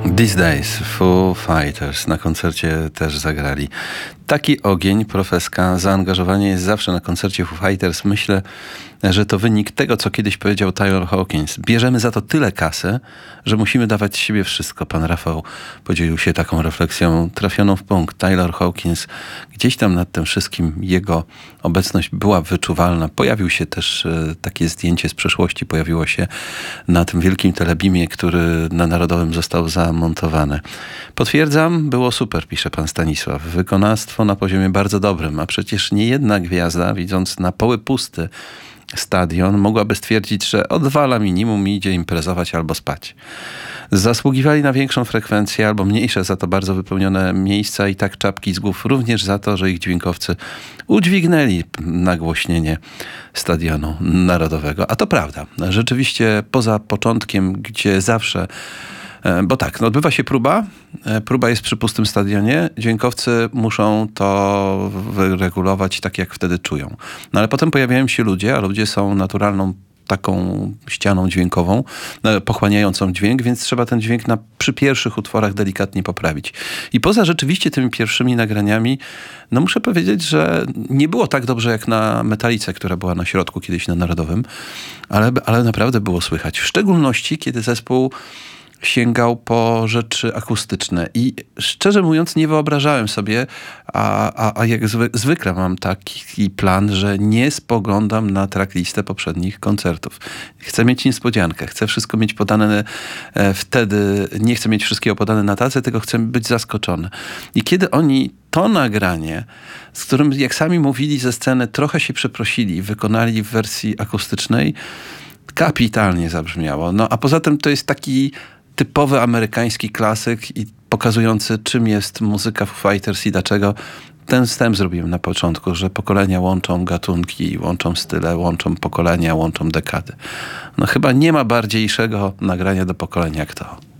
These Days, Foo Fighters na koncercie też zagrali. Taki ogień, profeska, zaangażowanie jest zawsze na koncercie Foo Fighters. Myślę, że to wynik tego, co kiedyś powiedział Taylor Hawkins. Bierzemy za to tyle kasy, że musimy dawać z siebie wszystko. Pan Rafał podzielił się taką refleksją trafioną w punkt. Taylor Hawkins, gdzieś tam nad tym wszystkim jego obecność była wyczuwalna. Pojawił się też takie zdjęcie z przeszłości, pojawiło się na tym wielkim telebimie, który na Narodowym został zamontowany. Potwierdzam, było super, pisze pan Stanisław. Wykonawstwo na poziomie bardzo dobrym, a przecież nie jedna gwiazda, widząc na poły pusty stadion, mogłaby stwierdzić, że odwala minimum i idzie imprezować albo spać. Zasługiwali na większą frekwencję albo mniejsze, za to bardzo wypełnione miejsca i tak czapki z głów, również za to, że ich dźwiękowcy udźwignęli nagłośnienie Stadionu Narodowego. A to prawda. Rzeczywiście poza początkiem, gdzie zawsze bo tak, odbywa się próba jest przy pustym stadionie, dźwiękowcy muszą to wyregulować tak, jak wtedy czują. No ale potem pojawiają się ludzie, a ludzie są naturalną taką ścianą dźwiękową, pochłaniającą dźwięk, więc trzeba ten dźwięk przy pierwszych utworach delikatnie poprawić. I poza rzeczywiście tymi pierwszymi nagraniami, no muszę powiedzieć, że nie było tak dobrze jak na Metalice, która była na środku kiedyś na Narodowym, ale naprawdę było słychać. W szczególności, kiedy zespół sięgał po rzeczy akustyczne i szczerze mówiąc nie wyobrażałem sobie, a jak zwykle mam taki plan, że nie spoglądam na tracklistę poprzednich koncertów. Chcę mieć niespodziankę, chcę wszystko mieć podane wtedy, nie chcę mieć wszystkiego podane na tacy, tylko chcę być zaskoczony. I kiedy oni to nagranie, z którym jak sami mówili ze sceny, trochę się przeprosili, wykonali w wersji akustycznej, kapitalnie zabrzmiało. No a poza tym to jest taki typowy amerykański klasyk i pokazujący, czym jest muzyka Foo Fighters i dlaczego. Ten wstęp zrobiłem na początku, że pokolenia łączą gatunki, łączą style, łączą pokolenia, łączą dekady. No chyba nie ma bardziejszego nagrania do pokolenia jak to.